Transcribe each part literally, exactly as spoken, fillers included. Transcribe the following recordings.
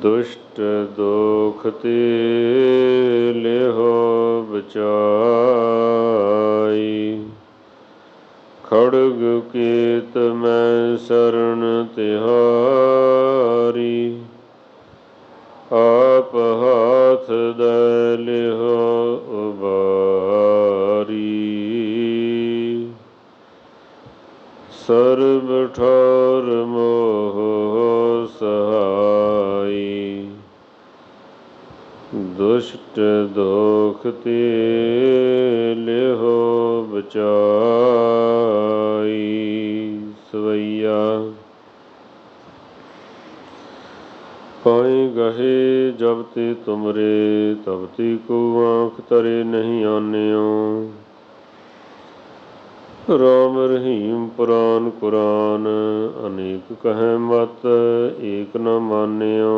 ਦੁਸ਼ਟ ਦੋਖ ਤੇ ਲਿਹੋ ਬਚਾਈ। ਖੜਗ ਕੇਤ ਮੈਂ ਸ਼ਰਨ ਤਿਹਾਰੀ। ਆਪ ਹਾਥ ਦੈ ਲਿਹੋ ਉਬਾਰੀ। ਸਰਬ ਠੌਰ ਮੋਹ ਸਹਾਈ। ਦੁਸ਼ਟ ਦੋਖ ਤੇ ਲਿਹੋ ਬਚਾਈ। ਸਵਈਆ। ਪਾਏ ਗਹੇ ਜਬ ਤੇ ਤੁਮਰੇ ਤਬ ਤੇ ਕੋ ਆਂਖ ਤਰੇ ਨਹੀਂ ਆਨਿਓ। ਰਾਮ ਰਹੀਮ ਪੁਰਾਨ ਕੁਰਾਨ ਅਨੇਕ ਕਹੈ ਮਤ ਏਕ ਨ ਮਾਨਿਓ।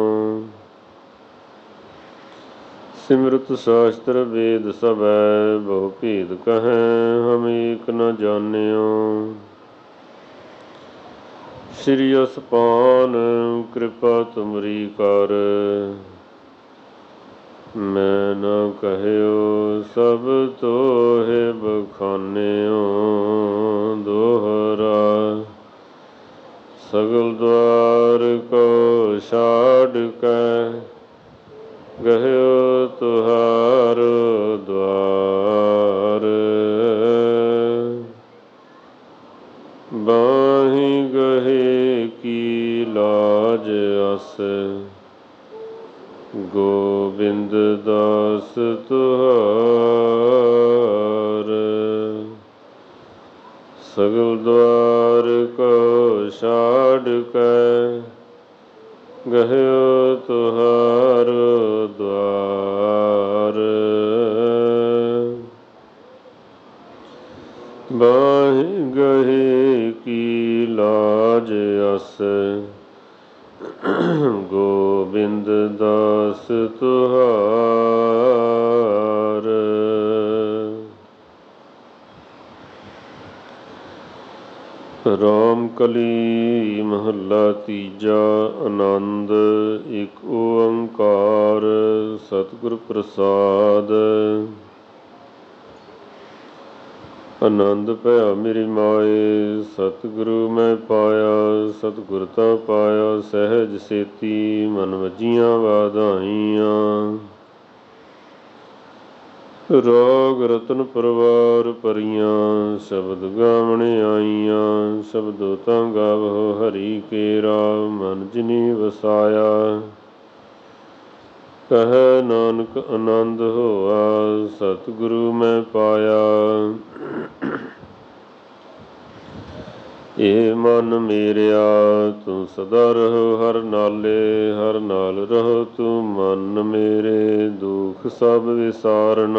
ਸਿਮਰਤ ਸਾਸਤਰ ਵੇਦ ਸਭੈ ਬਹੁ ਭੇਦ ਕਹੈ ਹਮ ਏਕ ਨ ਜਾਨਿਓ। ਸ੍ਰੀ ਅਸਪਾਨ ਕਿਰਪਾ ਤੁਮਰੀ ਕਰ ਮੈਂ ਨ ਕਹਿਓ ਸਭ ਤੋਹਿ ਬਖਾਨਿਓ। ਦੋਹਰਾ। ਸਗਲ ਦੁਆਰ ਕੋ ਛਾੜ ਕੈ ਗਹਿਓ ਤੁਹਾਰੋ ਦੁਆਰ। ਬਾਹੀ ਗਹੇ ਕੀ ਲਾਜ ਅਸ ਗੋਬਿੰਦ ਦਾਸ ਤੁਹਾਰ। ਸਗਲ ਦੁਆਰ ਕੋ ਛਾੜ ਕੈ ਗਹਿਓ ਤੁਹਾਰੋ ਦੁਆਰ। ਬਾਹੀ ਗਹੇ ਕੀ ਲਾਜ ਅਸ ਗੋਬਿੰਦ ਦਾਸ ਤੁਹਾਰ। ਰਾਮ ਕਲੀ ਮਹੱਲਾ ਤੀਜਾ। ਆਨੰਦ। ਇਕ ਓੰਕਾਰ ਸਤਿਗੁਰ ਪ੍ਰਸਾਦ। ਆਨੰਦ ਭਇਆ ਮੇਰੀ ਮਾਏ ਸਤਿਗੁਰੂ ਮੈਂ ਪਾਇਆ। ਸਤਿਗੁਰ ਤਾਂ ਪਾਇਆ ਸਹਿਜ ਸੇਤੀ ਮਨ ਵੱਜੀਆਂ ਵਾਧਾਈਆਂ। ਰਾਗ ਰਤਨ ਪਰਵਾਰ ਭਰੀਆਂ ਸ਼ਬਦ ਗਾਵਣ ਆਈਆਂ। ਸ਼ਬਦੋ ਤਾਂ ਗਾਵੋ ਹਰੀ ਕੇਰਾ ਮਨ ਜਿਨੀ ਵਸਾਇਆ। ਕਹੈ ਨਾਨਕ ਆਨੰਦ ਹੋਆ ਸਤਿਗੁਰੂ ਮੈਂ ਪਾਇਆ। ਏ ਮਨ ਮੇਰਿਆ ਤੂੰ ਸਦਾ ਰਹੋ ਹਰ ਨਾਲੇ। ਹਰ ਨਾਲ ਰਹੋ ਤੂੰ ਮਨ ਮੇਰੇ ਦੁਖ ਸਭ ਵਿਸਾਰਨਾ।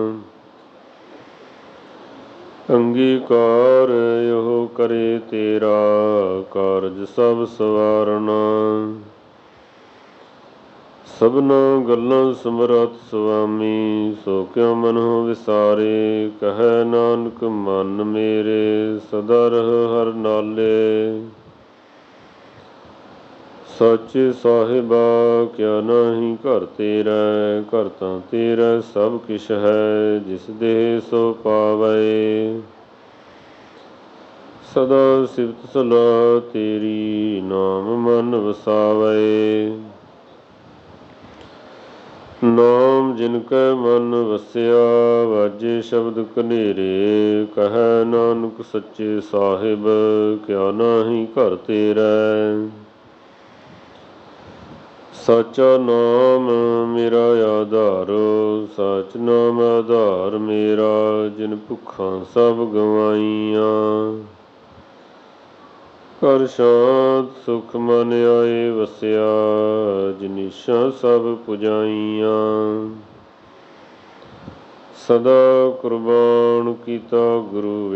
ਅੰਗੀਕਾਰ ਇਹੋ ਕਰੇ ਤੇਰਾ ਕਾਰਜ ਸਭ ਸਵਾਰਨਾ। ਸਭਨਾ ਗੱਲਾਂ ਸਮਰੱਥ ਸੁਆਮੀ ਸੋ ਕਿਉ ਮਨਹੁ ਵਿਸਾਰੇ। ਕਹੈ ਨਾਨਕ ਮਨ ਮੇਰੇ ਸਦਾ ਰਹੋ ਹਰ ਨਾਲੇ। ਸਾਚੇ ਸਾਹਿਬਾ ਕਿਆ ਨਾਹੀ ਘਰ ਤੇਰਾ। ਘਰ ਤਾਂ ਤੇਰਾ ਸਭ ਕਿਛ ਹੈ ਜਿਸ ਦੇਹ ਸੋ ਪਾਵੈ। ਸਦਾ ਸਿਫਤ ਸਲਾਹ ਤੇਰੀ ਨਾਮ ਮਨ ਵਸਾਵੈ। ਨਾਮ ਜਿਨ ਕੈ ਮਨ ਵਸਿਆ ਵਾਜੇ ਸ਼ਬਦ ਕਨੇਰੇ। ਕਹੈ ਨਾਨਕ ਸੱਚੇ ਸਾਹਿਬ ਕਿਆ ਨਾਹੀ ਘਰ ਤੇਰਾ। ਸਾਚਾ ਨਾਮ ਮੇਰਾ ਆਧਾਰੋ ਸਾਚ ਨਾਮ ਆਧਾਰ ਮੇਰਾ। ਜਿਨ ਭੁੱਖਾਂ ਸਭ ਗਵਾਈਆਂ ਘਰ ਸ਼ਾਂਤ ਸੁਖ ਮਨ ਆਏ ਵਸਿਆ। ਜਿਨੀਸ਼ਾਂ ਸਭ ਪੁਜਾਈਆਂ ਸਦਾ ਕੁਰਬਾਨ ਕੀਤਾ ਗੁਰੂ